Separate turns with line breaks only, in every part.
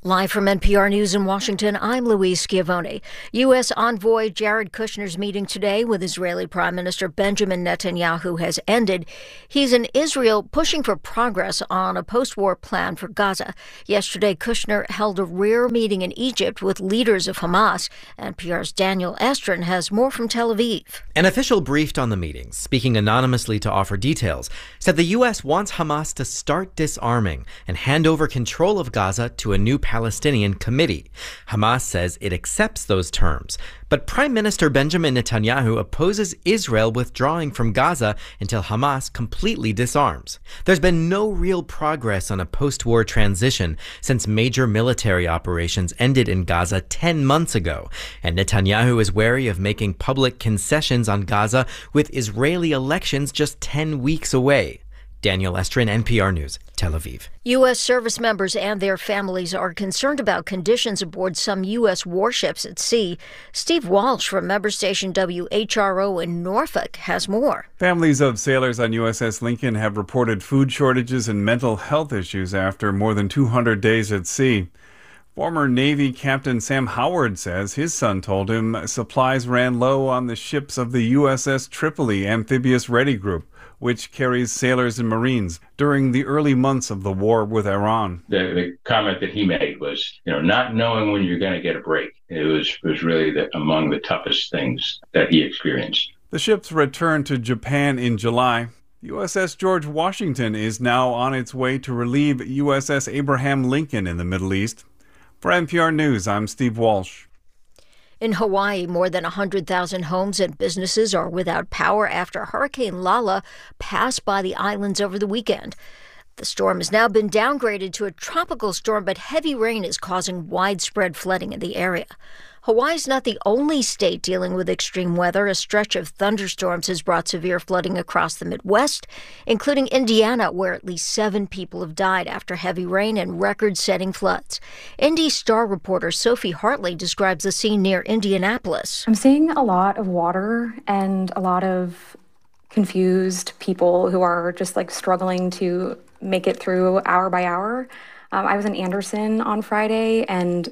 Live from NPR News in Washington, I'm Louise Schiavone. U.S. envoy Jared Kushner's meeting today with Israeli Prime Minister Benjamin Netanyahu has ended. He's in Israel pushing for progress on a post-war plan for Gaza. Yesterday, Kushner held a rare meeting in Egypt with leaders of Hamas. NPR's Daniel Estrin has more from Tel Aviv.
An official briefed on the meeting, speaking anonymously to offer details, said the U.S. wants Hamas to start disarming and hand over control of Gaza to a new Palestinian committee. Hamas says it accepts those terms, but Prime Minister Benjamin Netanyahu opposes Israel withdrawing from Gaza until Hamas completely disarms. There's been no real progress on a post-war transition since major military operations ended in Gaza 10 months ago, and Netanyahu is wary of making public concessions on Gaza with Israeli elections just 10 weeks away. Daniel Estrin, NPR News, Tel Aviv.
U.S. service members and their families are concerned about conditions aboard some U.S. warships at sea. Steve Walsh from member station WHRO in Norfolk has more.
Families of sailors on USS Lincoln have reported food shortages and mental health issues after more than 200 days at sea. Former Navy Captain Sam Howard says his son told him supplies ran low on the ships of the USS Tripoli Amphibious Ready Group, which carries sailors and Marines during the early months of the war with Iran.
The comment that he made was, not knowing when you're going to get a break. It was really among the toughest things that he experienced.
The ships returned to Japan in July. USS George Washington is now on its way to relieve USS Abraham Lincoln in the Middle East. For NPR News, I'm Steve Walsh.
In Hawaii, more than 100,000 homes and businesses are without power after Hurricane Lala passed by the islands over the weekend. The storm has now been downgraded to a tropical storm, but heavy rain is causing widespread flooding in the area. Hawaii's not the only state dealing with extreme weather. A stretch of thunderstorms has brought severe flooding across the Midwest, including Indiana, where at least 7 people have died after heavy rain and record-setting floods. Indy Star reporter Sophie Hartley describes the scene near Indianapolis.
I'm seeing a lot of water and a lot of confused people who are just struggling to make it through hour by hour. I was in Anderson on Friday, and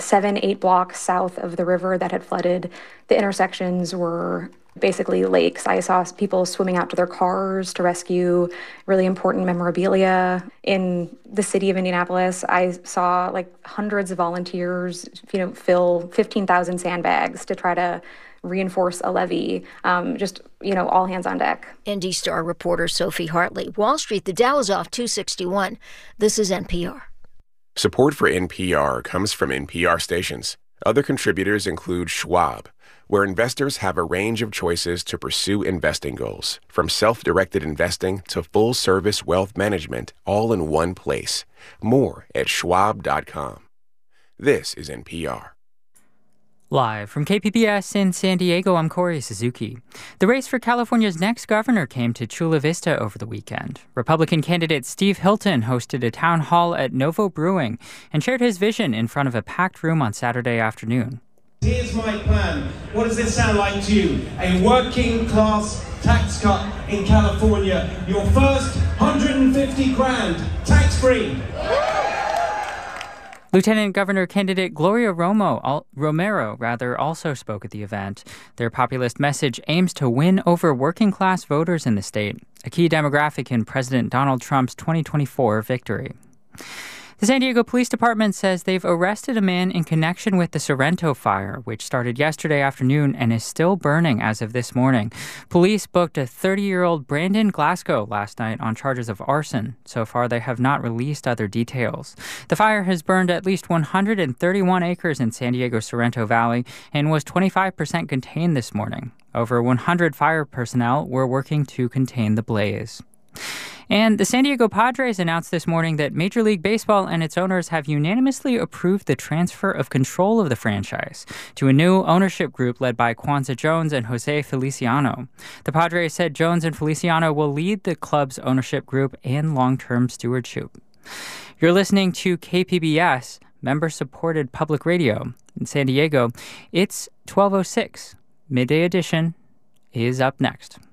7-8 blocks south of the river that had flooded, the intersections were basically lakes. I saw people swimming out to their cars to rescue really important memorabilia. In the city of Indianapolis, I saw hundreds of volunteers, fill 15,000 sandbags to try to reinforce a levee. All hands on deck.
Indy Star reporter Sophie Hartley. Wall Street, the Dow is off 261. This is NPR.
Support for NPR comes from NPR stations. Other contributors include Schwab, where investors have a range of choices to pursue investing goals, from self-directed investing to full-service wealth management, all in one place. More at schwab.com. This is NPR.
Live from KPBS in San Diego, I'm Corey Suzuki. The race for California's next governor came to Chula Vista over the weekend. Republican candidate Steve Hilton hosted a town hall at Novo Brewing and shared his vision in front of a packed room on Saturday afternoon.
Here's my plan. What does this sound like to you? A working class tax cut in California. Your first 150 grand tax-free.
Lieutenant Governor candidate Gloria Romero also spoke at the event. Their populist message aims to win over working-class voters in the state, a key demographic in President Donald Trump's 2024 victory. The San Diego Police Department says they've arrested a man in connection with the Sorrento fire, which started yesterday afternoon and is still burning as of this morning. Police booked a 30-year-old Brandon Glasgow last night on charges of arson. So far, they have not released other details. The fire has burned at least 131 acres in San Diego's Sorrento Valley and was 25% contained this morning. Over 100 fire personnel were working to contain the blaze. And the San Diego Padres announced this morning that Major League Baseball and its owners have unanimously approved the transfer of control of the franchise to a new ownership group led by Kwanzaa Jones and Jose Feliciano. The Padres said Jones and Feliciano will lead the club's ownership group and long-term stewardship. You're listening to KPBS, member-supported public radio in San Diego. It's 12:06. Midday Edition is up next.